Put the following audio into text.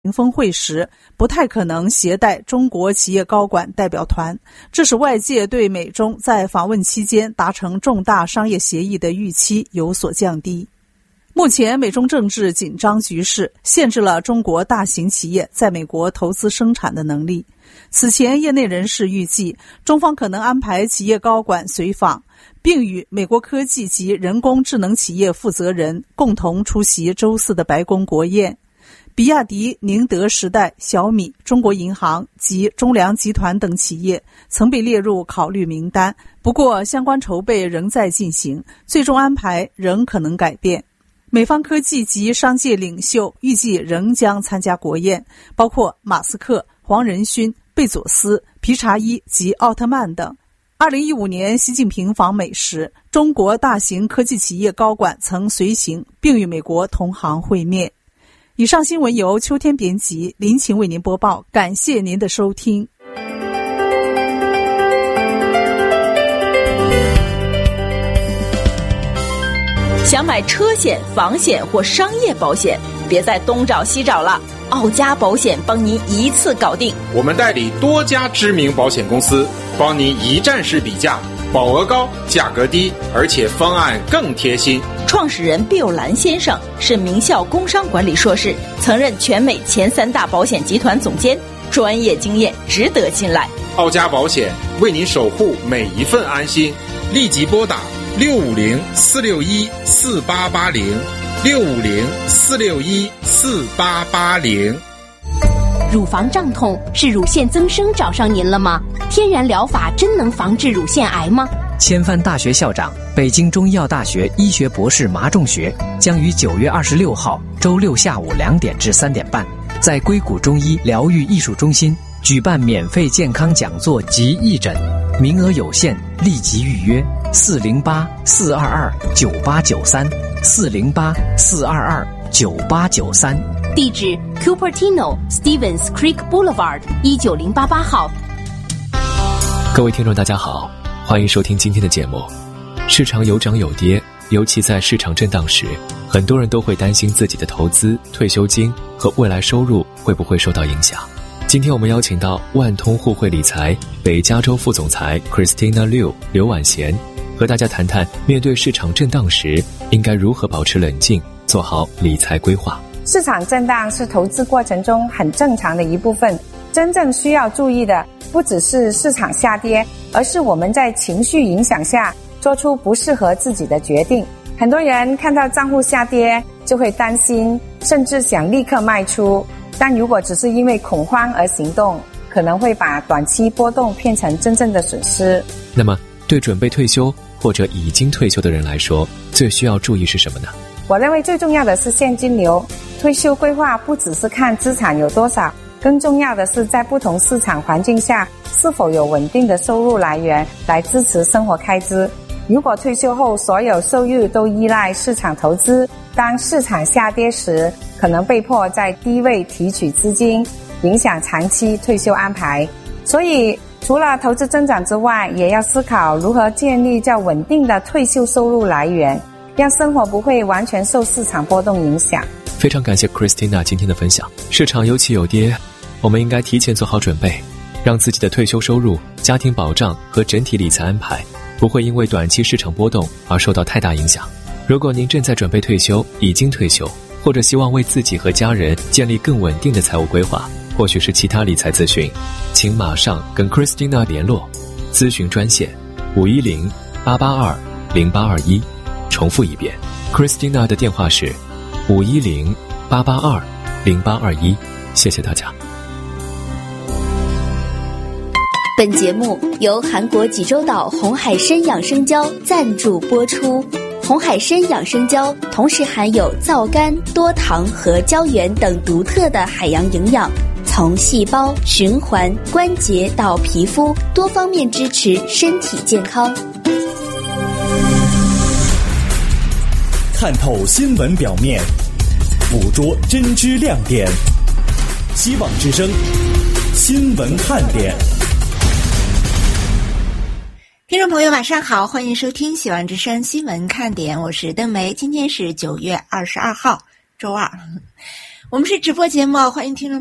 峰会时不太可能携带中国企业高管代表团，这使外界对美中在访问期间达成重大商业协议的预期有所降低。目前美中政治紧张局势限制了中国大型企业在美国投资生产的能力。此前业内人士预计，中方可能安排企业高管随访，并与美国科技及人工智能企业负责人共同出席周四的白宫国宴。比亚迪、宁德时代、小米、中国银行及中粮集团等企业曾被列入考虑名单，不过相关筹备仍在进行，最终安排仍可能改变。美方科技及商界领袖预计仍将参加国宴，包括马斯克、黄仁勋、贝佐斯、皮查伊及奥特曼等。2015年习近平访美时，中国大型科技企业高管曾随行并与美国同行会面。以上新闻由秋天编辑，林晴为您播报，感谢您的收听。 想买车险、房险或商业保险，别再东找西找了，奥家保险帮您一次搞定。 我们代理多家知名保险公司，帮您一站式比价，保额高，价格低，而且方案更贴心。 创始人毕友兰先生是名校工商管理硕士，曾任全美前3大保险集团总监，专业经验值得信赖。 奥家保险为您守护每一份安心， 立即拨打650-461-4880，650-461-4880。 乳房胀痛是乳腺增生找上您了吗？天然疗法真能防治乳腺癌吗？ 千帆大学校长、北京中医药大学医学博士马仲学将于9月26号周六下午2点至3点半，在硅谷中医疗愈艺术中心举办免费健康讲座及义诊，名额有限，立即预约408-422-9893，408-422-9893。 地址 Cupertino Stevens Creek Boulevard 19088号。 各位听众大家好，欢迎收听今天的节目。市场有涨有跌，尤其在市场震荡时，很多人都会担心自己的投资、退休金和未来收入会不会受到影响。今天我们邀请到万通互惠理财北加州副总裁 Christina Liu 刘婉贤，和大家谈谈面对市场震荡时应该如何保持冷静，做好理财规划。 市场震荡是投资过程中很正常的一部分，真正需要注意的不只是市场下跌，而是我们在情绪影响下做出不适合自己的决定。很多人看到账户下跌就会担心，甚至想立刻卖出，但如果只是因为恐慌而行动，可能会把短期波动变成真正的损失。 那么对准备退休或者已经退休的人来说，最需要注意是什么呢？ 我认为最重要的是现金流。退休规划不只是看资产有多少，更重要的是在不同市场环境下是否有稳定的收入来源来支持生活开支。如果退休后所有收入都依赖市场投资，当市场下跌时，可能被迫在低位提取资金，影响长期退休安排。所以除了投资增长之外，也要思考如何建立较稳定的退休收入来源，让生活不会完全受市场波动影响。 非常感谢 Christina 今天的分享。市场有起有跌，我们应该提前做好准备，让自己的退休收入、家庭保障和整体理财安排不会因为短期市场波动而受到太大影响。如果您正在准备退休、已经退休，或者希望为自己和家人建立更稳定的财务规划，或许是其他理财咨询，请马上跟 Christina 联络。咨询专线510-882-0821，重复一遍 Christina 的电话是510-882-0821。谢谢大家。 本节目由韩国济州岛红海参养生胶赞助播出。红海参养生胶同时含有皂苷、多糖和胶原等独特的海洋营养，从细胞、循环、关节到皮肤，多方面支持身体健康。 看透新闻表面，捕捉真知亮点。希望之声新闻看点。 听众朋友晚上好，欢迎收听希望之声新闻看点，我是邓梅。今天是9月22号周二， 我们是直播节目，欢迎听众